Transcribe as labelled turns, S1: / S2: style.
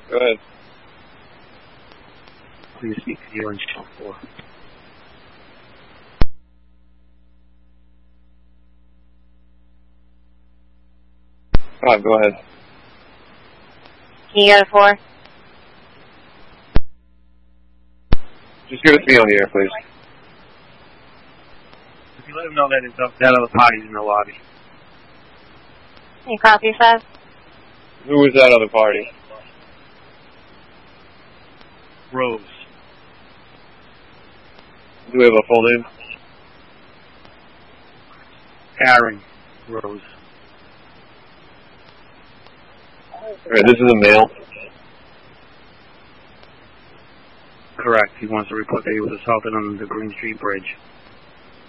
S1: Go ahead.
S2: Please speak to you on channel 4.
S1: Go ahead.
S3: Can you go to 4?
S1: Just give it to me on the air, please.
S2: If you let him know that other party's in the lobby.
S3: Can you copy 5?
S1: Who was that other party?
S2: Rose.
S1: Do we have a full name?
S2: Aaron Rose.
S1: Alright, this is a male.
S2: Correct. He wants to report that he was assaulted on the Green Street Bridge.